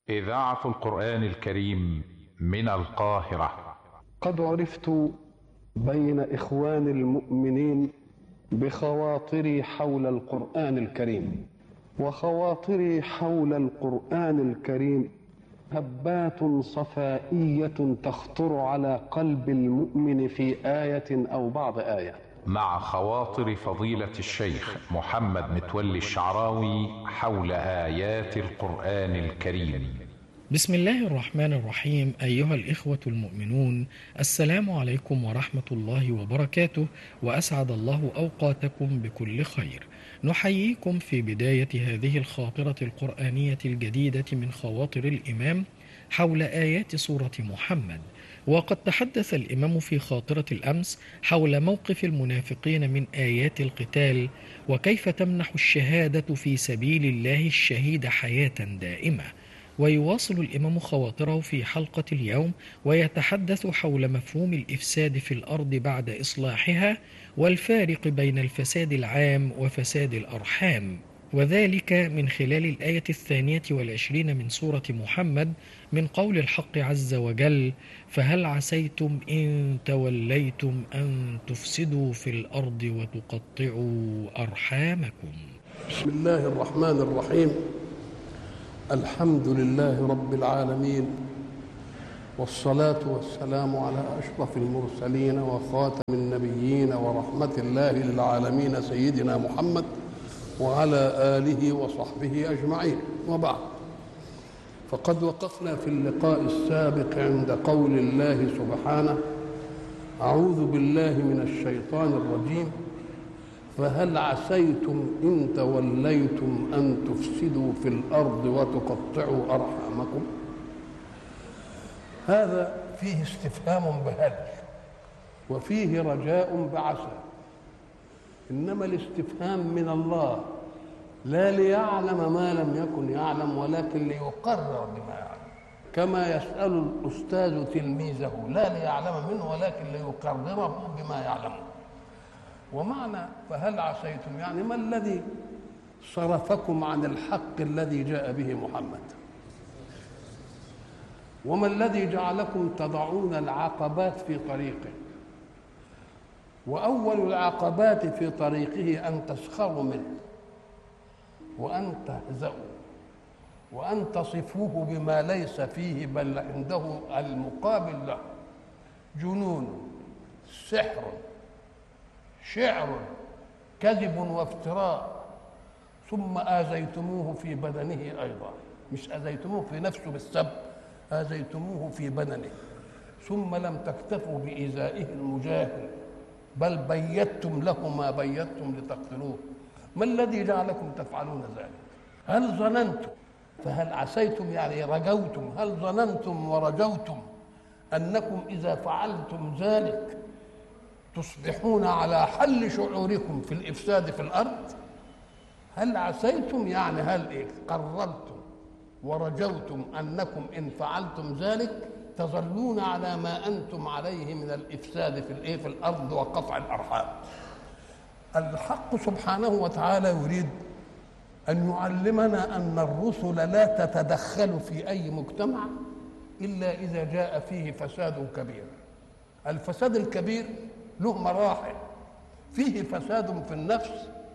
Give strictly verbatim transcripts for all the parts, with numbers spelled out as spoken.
إذاعة القرآن الكريم من القاهرة. قد عرفت بين إخوان المؤمنين بخواطري حول القرآن الكريم، وخواطري حول القرآن الكريم هبات صفائية تخطر على قلب المؤمن في آية أو بعض آية. مع خواطر فضيلة الشيخ محمد متولي الشعراوي حول آيات القرآن الكريم. بسم الله الرحمن الرحيم. أيها الإخوة المؤمنون، السلام عليكم ورحمة الله وبركاته، وأسعد الله أوقاتكم بكل خير. نحييكم في بداية هذه الخاطرة القرآنية الجديدة من خواطر الإمام حول آيات سورة محمد. وقد تحدث الإمام في خاطرة الأمس حول موقف المنافقين من آيات القتال، وكيف تمنح الشهادة في سبيل الله الشهيد حياة دائمة. ويواصل الإمام خواطره في حلقة اليوم ويتحدث حول مفهوم الإفساد في الأرض بعد إصلاحها، والفارق بين الفساد العام وفساد الأرحام، وذلك من خلال الآية الثانية والعشرين من سورة محمد من قول الحق عز وجل: فهل عسيتم إن توليتم أن تفسدوا في الأرض وتقطعوا أرحامكم. بسم الله الرحمن الرحيم. الحمد لله رب العالمين، والصلاة والسلام على أشرف المرسلين وخاتم النبيين ورحمة الله للعالمين سيدنا محمد وعلى آله وصحبه أجمعين، وبعد. فقد وقفنا في اللقاء السابق عند قول الله سبحانه: أعوذ بالله من الشيطان الرجيم، فهل عسيتم إن توليتم أن تفسدوا في الأرض وتقطعوا أرحامكم. هذا فيه استفهام بهل، وفيه رجاء بعسى، إنما الاستفهام من الله، لا ليعلم ما لم يكن يعلم، ولكن ليقرر بما يعلم، كما يسأل الأستاذ تلميذه لا ليعلم منه ولكن ليقرره بما يعلمه. ومعنى فهل عسيتم يعني ما الذي صرفكم عن الحق الذي جاء به محمد، وما الذي جعلكم تضعون العقبات في طريقه. وأول العقبات في طريقه أن تسخروا منه، وأن تهزأوا، وأن تصفوه بما ليس فيه بل عنده المقابل له: جنون، سحر، شعر، كذب وافتراء. ثم آذيتموه في بدنه أيضا، مش آذيتموه في نفسه بالسب، آذيتموه في بدنه. ثم لم تكتفوا بإيذائه المجاهر، بل بيتم له ما بيتم لتقتلوه. ما الذي جعلكم تفعلون ذلك؟ هل ظننتم، فهل عسيتم يعني رجوتم، هل ظننتم ورجوتم أنكم إذا فعلتم ذلك تصبحون على حل شعوركم في الإفساد في الأرض؟ هل عسيتم يعني هل إيه؟ قررتم ورجوتم أنكم إن فعلتم ذلك تظلون على ما أنتم عليه من الإفساد في الإيه في الأرض وقطع الأرحام. الحق سبحانه وتعالى يريد أن يعلمنا أن الرسل لا تتدخل في أي مجتمع إلا إذا جاء فيه فساد كبير. الفساد الكبير له مراحل، فيه فساد في النفس،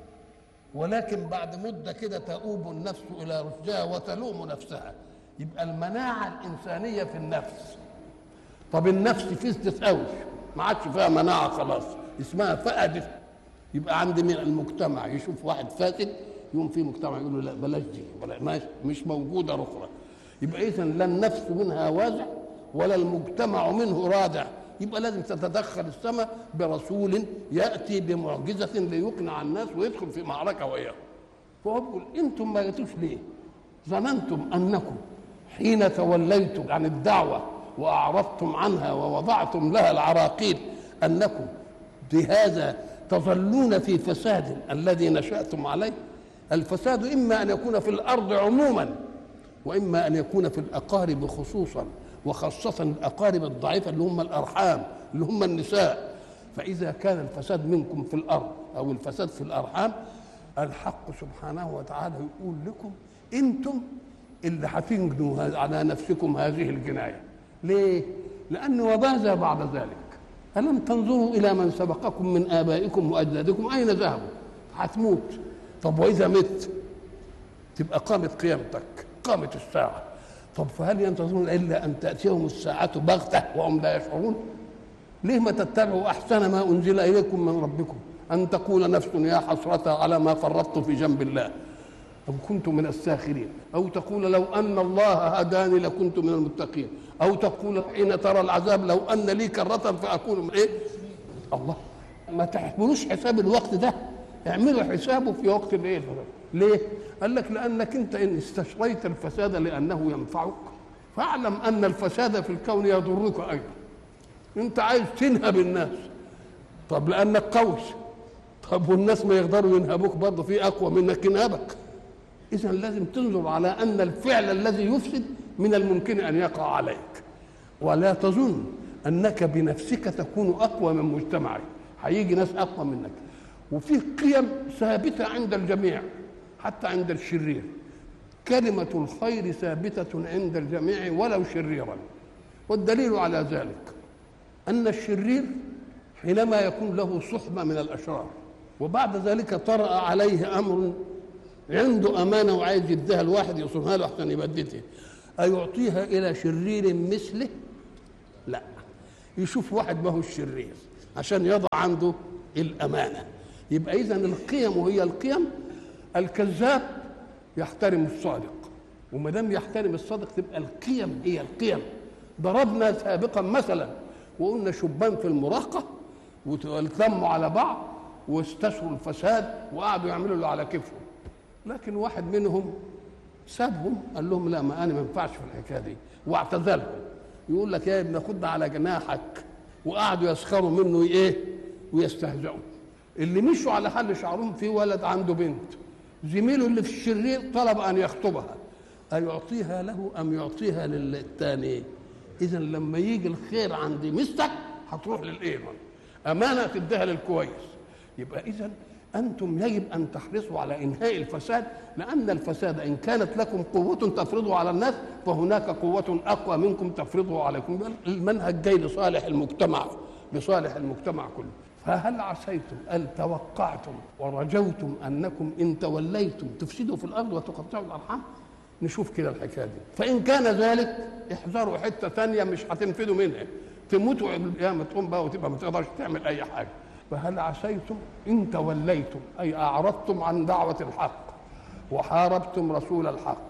ولكن بعد مدة كده تؤوب النفس إلى رشدها وتلوم نفسها، يبقى المناعة الإنسانية في النفس. طب النفس فسدت قوي، ما عادش فيها مناعة خلاص، اسمها فقدت. يبقى عند من المجتمع يشوف واحد فاسد يقوم في مجتمع يقول له لا بلاش دي، بلاش، مش موجودة أخرى. يبقى إذن لا النفس منها وازع ولا المجتمع منه رادع. يبقى لازم تتدخل السماء برسول يأتي بمعجزة ليقنع الناس ويدخل في معركة وإياه. فهو بيقول: أنتم ما جيتوش ليه؟ ظننتم أنكم حين توليتم عن الدعوة وأعرضتم عنها ووضعتم لها العراقيل أنكم بهذا تظلون في فساد الذي نشأتم عليه. الفساد إما أن يكون في الأرض عموما، وإما أن يكون في الأقارب خصوصا، وخاصة الأقارب الضعيفة اللي هم الأرحام، اللي هم النساء. فإذا كان الفساد منكم في الأرض أو الفساد في الأرحام، الحق سبحانه وتعالى يقول لكم: أنتم اللي هتنجنوا على نفسكم هذه الجناية. ليه؟ لأن وماذا بعد ذلك؟ ألم تنظروا إلى من سبقكم من آبائكم وأجدادكم أين ذهبوا؟ هتموت. طب وإذا مت تبقى قامت قيامتك، قامت الساعة. طب فهل ينتظرون إلا أن تأتيهم الساعة بغتة وهم لا يشعرون؟ ليه ما تتبعوا أحسن ما أنزل إليكم من ربكم؟ أن تقول نفس يا حسرة على ما فرطت في جنب الله أو كنت من الساخرين، أو تقول لو أن الله هداني لكنت من المتقين، أو تقول حين ترى العذاب لو أن لي كرة فأكون من إيه؟ الله. ما تحسبوش حساب الوقت ده، اعملوا حسابه في وقت الايه. ليه؟ قال لك لأنك أنت إن استشريت الفساد لأنه ينفعك فاعلم أن الفساد في الكون يضرك أيضا. أنت عايز تنهب الناس، طب لأنك قوي، طب والناس ما يقدروا ينهبوك برضه، في أقوى منك ينهبك. إذا لازم تنظر على أن الفعل الذي يفسد من الممكن أن يقع عليك، ولا تظن أنك بنفسك تكون أقوى من مجتمعك، هيجي ناس أقوى منك. وفي قيم ثابتة عند الجميع حتى عند الشرير. كلمة الخير ثابتة عند الجميع ولو شريرا، والدليل على ذلك أن الشرير حينما يكون له صحبة من الأشرار وبعد ذلك طرأ عليه أمر عنده أمانة وعايز يديها الواحد يصونها له حتى يبددها، أيعطيها إلى شرير مثله؟ لا، يشوف واحد ما هو الشرير عشان يضع عنده الأمانة. يبقى إذن القيم وهي القيم. الكذاب يحترم الصادق، وما دام يحترم الصادق تبقى القيم هي القيم. ضربنا سابقا مثلا وقلنا شبان في المراهقة وتلموا على بعض واستشروا الفساد وقعدوا يعملوا اللي على كيفهم، لكن واحد منهم سابهم قال لهم لا، ما انا ما ينفعش في الحكايه دي، واعتزلهم. يقول لك يا ابني خد على جناحك، وقعدوا يسخروا منه ايه ويستهزئوا. اللي مشوا على حل شعرهم في ولد عنده بنت، زميله اللي في الشرير طلب ان يخطبها، أيعطيها له ام يعطيها للثاني؟ اذا لما يجي الخير عند مستك هتروح للايمن، امانه تديها للكويس. يبقى اذا أنتم يجب أن تحرصوا على إنهاء الفساد، لأن الفساد إن كانت لكم قوة تفرضوا على الناس فهناك قوة أقوى منكم تفرضوا عليكم. المنهج جاي لصالح المجتمع، لصالح المجتمع كله. فهل عسيتم أن توقعتم ورجوتم أنكم إن توليتم تفسدوا في الأرض وتقطعوا الأرحام؟ نشوف كده الحكاية دي. فإن كان ذلك احذروا حتة ثانية مش هتنفذوا منها، تموتوا القيامة تقوم بقى وتبقى ما تقدرش تعمل أي حاجة. فهل عسيتم إن توليتم أي أعرضتم عن دعوة الحق وحاربتم رسول الحق.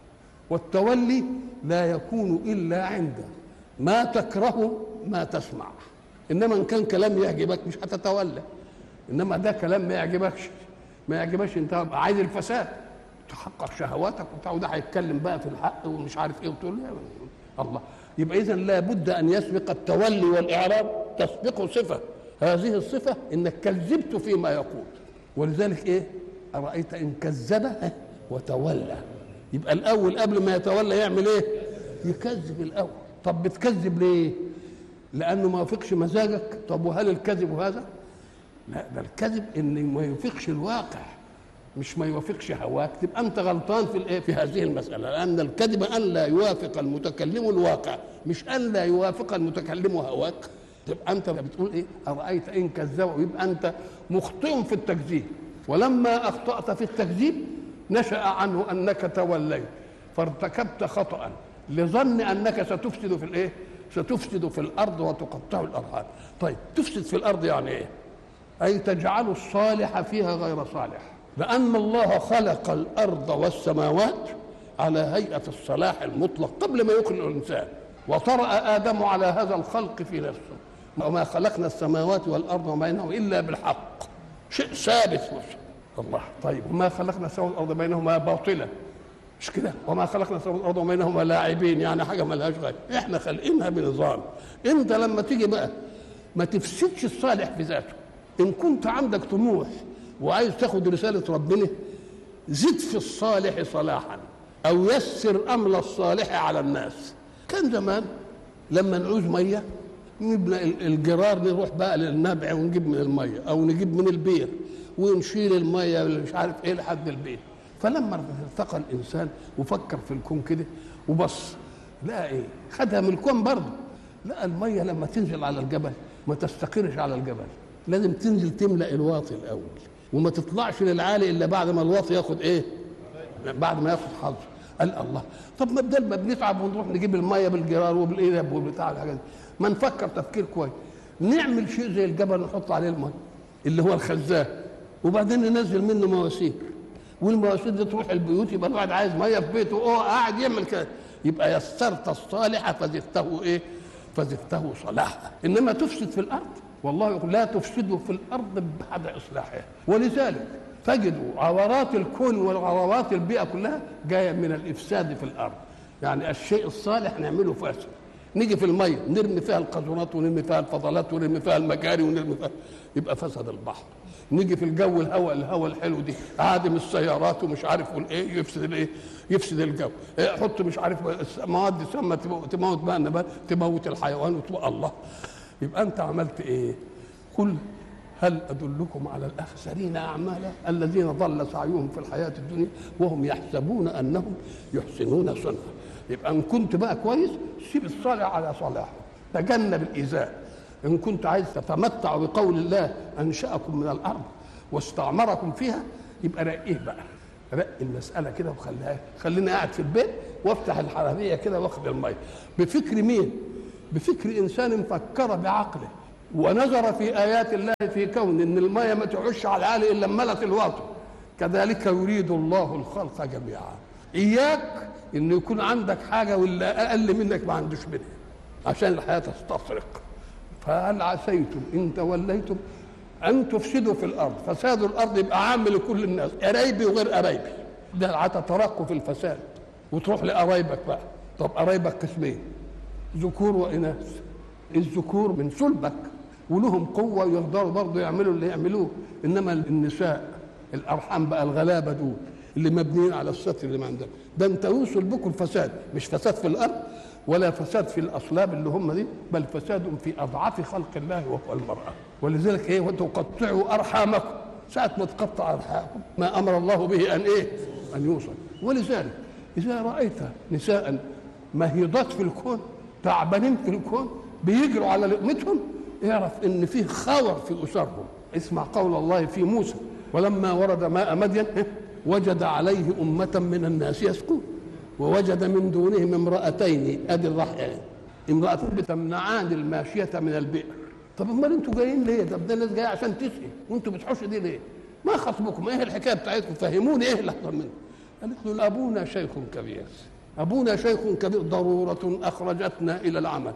والتولي لا يكون إلا عند ما تكره ما تسمع. إنما إن كان كلام يعجبك مش هتتولى، إنما ده كلام ما يعجبكش ما يعجبكش أنت عايز الفساد تحقق شهواتك وبتاع، وده هيتكلم بقى في الحق ومش عارف إيه وتقول الله. يبقى إذن لا بد أن يسبق التولي والإعراب تسبقه صفة، هذه الصفة إنك كذبت فيما يقول. ولذلك إيه؟ أرأيت إن كذب وتولى. يبقى الأول قبل ما يتولى يعمل إيه؟ يكذب الأول. طب بتكذب ليه؟ لأنه ما يوافقش مزاجك. طب وهل الكذب هذا؟ لا، ده الكذب إن ما يوافقش الواقع، مش ما يوافقش هواك. تبقى أنت غلطان في الإيه؟ في هذه المسألة، لأن الكذب أن لا يوافق المتكلم الواقع، مش أن لا يوافق المتكلم هواك. تبقى انت بتقول ايه؟ ارايت ان كذبوا، يبقى انت مخطئ في التكذيب. ولما اخطات في التكذيب نشا عنه انك توليت فارتكبت خطا لظن انك ستفسد في الايه؟ ستفسد في الارض وتقطع الارحام. طيب تفسد في الارض يعني ايه؟ اي تجعل الصالح فيها غير صالح، لان الله خلق الارض والسماوات على هيئه الصلاح المطلق قبل ما يخلق الانسان، وطرأ آدم على هذا الخلق في نفسه. وما خلقنا السماوات والأرض وما بينهما إلا بالحق، شيء ثابت الله. طيب وما خلقنا السماوات والأرض بينهما باطلا، مش كده؟ وما خلقنا السماوات والأرض بينهما لاعبين، يعني حاجة ما لهاش غير، إحنا خالقينها بنظام. أنت لما تيجي بقى ما تفسدش الصالح بذاته. إن كنت عندك طموح وعايز تاخد رسالة ربنا زد في الصالح صلاحا أو يسر أمر الصالح على الناس. كان زمان لما نعوز ميه نبنى الجرار نروح بقى للنبع ونجيب من الميه، او نجيب من البير ونشيل الميه مش عارف ايه لحد البيت. فلما ارتقى الانسان وفكر في الكون كده وبص لقى ايه؟ خدها من الكون برضه. لقى الميه لما تنزل على الجبل ما تستقرش على الجبل، لازم تنزل تملا الواطي الاول، وما تطلعش للعالي الا بعد ما الواطي ياخد ايه؟ بعد ما ياخد حظه. قال الله، طب ما بدل ما بنتعب ونروح نجيب الميه بالجرار وبالقلب وبتاع الحاجات دي، ما نفكر تفكير كويس، نعمل شيء زي الجبل نحط عليه الميه اللي هو الخزان، وبعدين ننزل منه مواسير، والمواسير دي تروح البيوت، يبقى الواحد عايز ميه في بيته اه قاعد يعمل كده، يبقى يسرت الصالح فزدته ايه؟ فزدته صلاحا. انما تفسد في الارض، والله يقول لا تفسدوا في الارض بعد اصلاحها. ولذلك تجدوا عورات الكون وعورات البيئه كلها جايه من الافساد في الارض. يعني الشيء الصالح نعمله فاسد، نيجي في الميه نرمي فيها القاذورات ونرمي فيها الفضلات ونرمي فيها المجاري ونرمي فيها، يبقى فسد البحر. نيجي في الجو الهواء الهواء الحلو دي عادم السيارات ومش عارف والايه يفسد الايه؟ يفسد الجو. إيه حط مش عارف مواد سامه تموت بقى النبات، تموت الحيوان وتبقى الله. يبقى انت عملت ايه؟ قل هل ادلكم على الاخسرين اعمالا الذين ضل سعيهم في الحياه الدنيا وهم يحسبون انهم يحسنون صنعا. يبقى ان كنت بقى كويس سيب الصالح على صلاحه، تجنب الايذاء. ان كنت عايز تتمتع بقول الله انشاكم من الارض واستعمركم فيها، يبقى رقيه بقى، رق المساله كده وخليها، خليني قاعد في البيت وافتح الحنفيه كده واخد الميه بفكر مين؟ بفكر انسان فكر بعقله ونظر في ايات الله في كون ان الميه ما تعش على العالي الا ملت الواطي. كذلك يريد الله الخلق جميعا. اياك ان يكون عندك حاجه ولا اقل منك ما عندوش منها عشان الحياه تستفرق. فهل عسيتم ان توليتم ان تفسدوا في الارض؟ فساد الارض يبقى عام لكل الناس، قرايبي وغير قرايبي. ده هتترقوا في الفساد وتروح لقرايبك بقى. طب قرايبك قسمين، ذكور واناث. الذكور من صلبك ولهم قوه ويقدروا برضه يعملوا اللي يعملوه، انما النساء الارحام بقى الغلابه دول اللي مبنيين على الستر اللي ما عندهم، ده انت يوصل بكم الفساد، مش فساد في الارض ولا فساد في الاصلاب اللي هم دي، بل فساد في اضعاف خلق الله وهو المراه. ولذلك ايه؟ وتقطعوا ارحامكم، ساعه ما تقطع ارحامكم ما امر الله به ان ايه؟ ان يوصل. ولذلك اذا رايت نساء مهيضات في الكون تعبانين في الكون بيجروا على لقمتهم، اعرف ان فيه خور في اسرهم. اسمع قول الله في موسى: ولما ورد ماء مدين وجد عليه أمة من الناس يسقون ووجد من دونهم امرأتين. ادي الرحية، امرأتين بتمنعان الماشية من البئر. طب امال انتوا جايين ليه؟ طب ده الناس جايه عشان تسقي وانتوا بتحوشوا دي ليه؟ ما خطبكم؟ ايه الحكايه بتاعتكم؟ فهموني ايه اللي حصل منه. قالت له ابونا شيخ كبير. ابونا شيخ كبير، ضروره اخرجتنا الى العمل،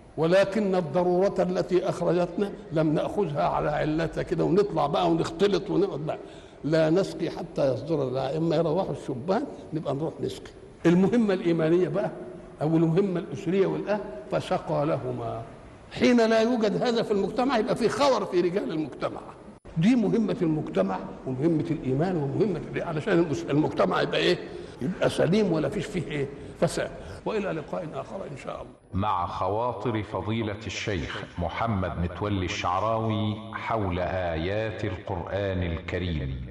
ولكن الضروره التي اخرجتنا لم ناخذها على علتها كده ونطلع بقى ونختلط ونقعد بقى، لا نسقي حتى يصدر الرعاء، اما يروحوا الشبان نبقى نروح نسقي. المهمه الايمانيه بقى او المهمه الاسريه والاهل، فسقى لهما. حين لا يوجد هذا في المجتمع يبقى في خور في رجال المجتمع. دي مهمه المجتمع ومهمه الايمان ومهمه علشان المجتمع يبقى ايه؟ يبقى سليم ولا فيش فيه ايه؟ فساد. والى لقاء اخر ان شاء الله. مع خواطر فضيلة الشيخ محمد متولي الشعراوي حول آيات القرآن الكريم.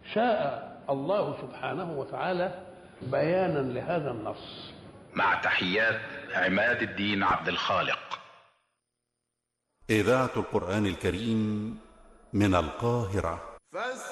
شاء الله سبحانه وتعالى بيانا لهذا النص. مع تحيات عماد الدين عبد الخالق. إذاعة القرآن الكريم من القاهرة.